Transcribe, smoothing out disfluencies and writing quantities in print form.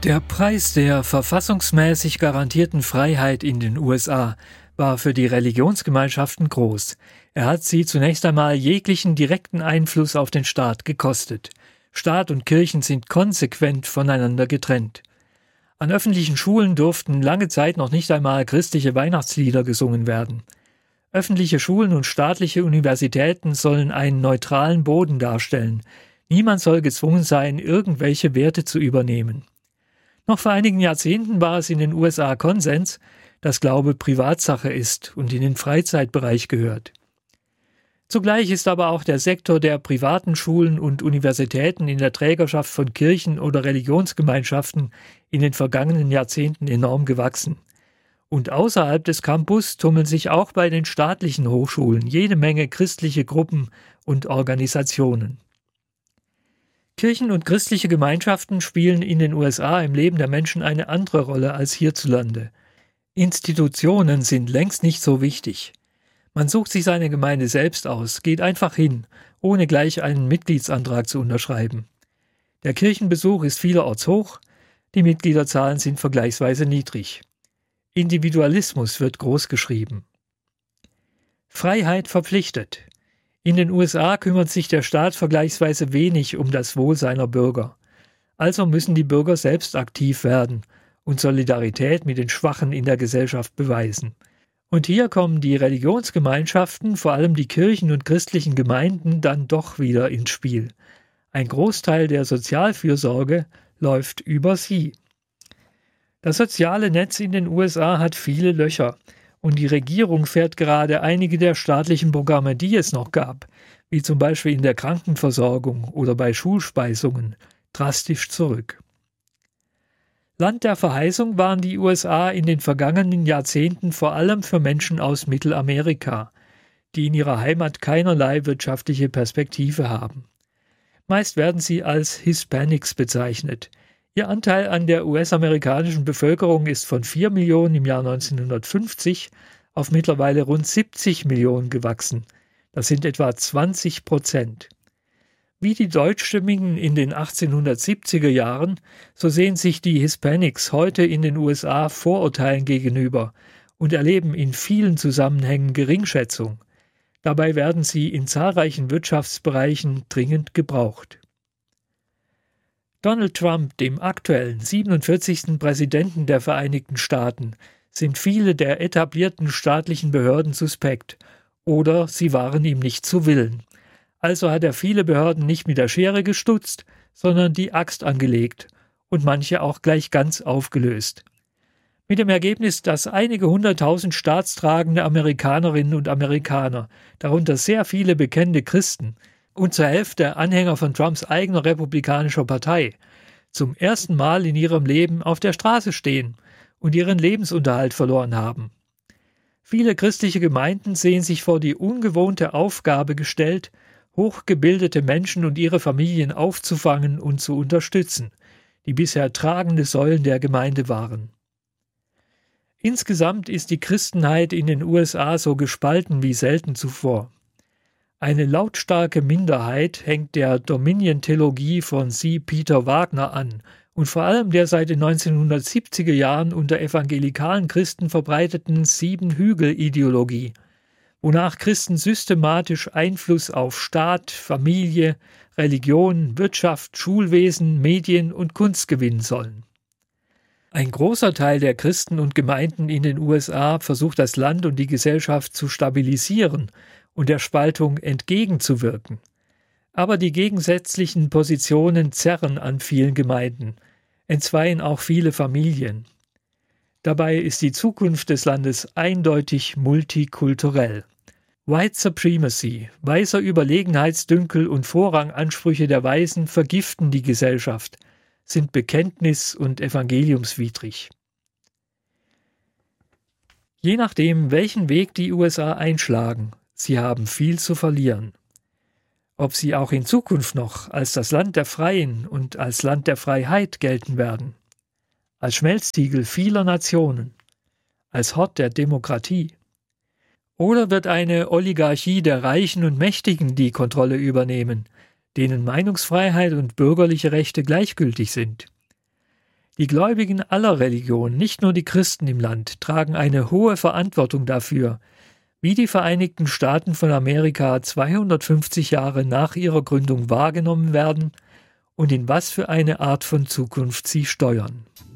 Der Preis der verfassungsmäßig garantierten Freiheit in den USA war für die Religionsgemeinschaften groß. Er hat sie zunächst einmal jeglichen direkten Einfluss auf den Staat gekostet. Staat und Kirchen sind konsequent voneinander getrennt. An öffentlichen Schulen durften lange Zeit noch nicht einmal christliche Weihnachtslieder gesungen werden. Öffentliche Schulen und staatliche Universitäten sollen einen neutralen Boden darstellen. Niemand soll gezwungen sein, irgendwelche Werte zu übernehmen. Noch vor einigen Jahrzehnten war es in den USA Konsens, dass Glaube Privatsache ist und in den Freizeitbereich gehört. Zugleich ist aber auch der Sektor der privaten Schulen und Universitäten in der Trägerschaft von Kirchen oder Religionsgemeinschaften in den vergangenen Jahrzehnten enorm gewachsen. Und außerhalb des Campus tummeln sich auch bei den staatlichen Hochschulen jede Menge christliche Gruppen und Organisationen. Kirchen und christliche Gemeinschaften spielen in den USA im Leben der Menschen eine andere Rolle als hierzulande. Institutionen sind längst nicht so wichtig. Man sucht sich seine Gemeinde selbst aus, geht einfach hin, ohne gleich einen Mitgliedsantrag zu unterschreiben. Der Kirchenbesuch ist vielerorts hoch, die Mitgliederzahlen sind vergleichsweise niedrig. Individualismus wird großgeschrieben. Freiheit verpflichtet. In den USA kümmert sich der Staat vergleichsweise wenig um das Wohl seiner Bürger. Also müssen die Bürger selbst aktiv werden und Solidarität mit den Schwachen in der Gesellschaft beweisen. Und hier kommen die Religionsgemeinschaften, vor allem die Kirchen und christlichen Gemeinden, dann doch wieder ins Spiel. Ein Großteil der Sozialfürsorge läuft über sie. Das soziale Netz in den USA hat viele Löcher. Und die Regierung fährt gerade einige der staatlichen Programme, die es noch gab, wie zum Beispiel in der Krankenversorgung oder bei Schulspeisungen, drastisch zurück. Land der Verheißung waren die USA in den vergangenen Jahrzehnten vor allem für Menschen aus Mittelamerika, die in ihrer Heimat keinerlei wirtschaftliche Perspektive haben. Meist werden sie als Hispanics bezeichnet. Ihr Anteil an der US-amerikanischen Bevölkerung ist von 4 Millionen im Jahr 1950 auf mittlerweile rund 70 Millionen gewachsen. Das sind etwa 20%. Wie die Deutschstimmigen in den 1870er Jahren, so sehen sich die Hispanics heute in den USA Vorurteilen gegenüber und erleben in vielen Zusammenhängen Geringschätzung. Dabei werden sie in zahlreichen Wirtschaftsbereichen dringend gebraucht. Donald Trump, dem aktuellen 47. Präsidenten der Vereinigten Staaten, sind viele der etablierten staatlichen Behörden suspekt oder sie waren ihm nicht zu Willen. Also hat er viele Behörden nicht mit der Schere gestutzt, sondern die Axt angelegt und manche auch gleich ganz aufgelöst. Mit dem Ergebnis, dass einige 100.000 staatstragende Amerikanerinnen und Amerikaner, darunter sehr viele bekennende Christen, und zur Hälfte Anhänger von Trumps eigener republikanischer Partei, zum ersten Mal in ihrem Leben auf der Straße stehen und ihren Lebensunterhalt verloren haben. Viele christliche Gemeinden sehen sich vor die ungewohnte Aufgabe gestellt, hochgebildete Menschen und ihre Familien aufzufangen und zu unterstützen, die bisher tragende Säulen der Gemeinde waren. Insgesamt ist die Christenheit in den USA so gespalten wie selten zuvor. Eine lautstarke Minderheit hängt der Dominion-Theologie von C. Peter Wagner an und vor allem der seit den 1970er Jahren unter evangelikalen Christen verbreiteten Sieben-Hügel-Ideologie, wonach Christen systematisch Einfluss auf Staat, Familie, Religion, Wirtschaft, Schulwesen, Medien und Kunst gewinnen sollen. Ein großer Teil der Christen und Gemeinden in den USA versucht das Land und die Gesellschaft zu stabilisieren und der Spaltung entgegenzuwirken. Aber die gegensätzlichen Positionen zerren an vielen Gemeinden, entzweien auch viele Familien. Dabei ist die Zukunft des Landes eindeutig multikulturell. White Supremacy, weißer Überlegenheitsdünkel und Vorrangansprüche der Weißen vergiften die Gesellschaft, sind bekenntnis- und evangeliumswidrig. Je nachdem, welchen Weg die USA einschlagen, sie haben viel zu verlieren. Ob sie auch in Zukunft noch als das Land der Freien und als Land der Freiheit gelten werden, als Schmelztiegel vieler Nationen, als Hort der Demokratie, oder wird eine Oligarchie der Reichen und Mächtigen die Kontrolle übernehmen, denen Meinungsfreiheit und bürgerliche Rechte gleichgültig sind? Die Gläubigen aller Religionen, nicht nur die Christen im Land, tragen eine hohe Verantwortung dafür, wie die Vereinigten Staaten von Amerika 250 Jahre nach ihrer Gründung wahrgenommen werden und in was für eine Art von Zukunft sie steuern.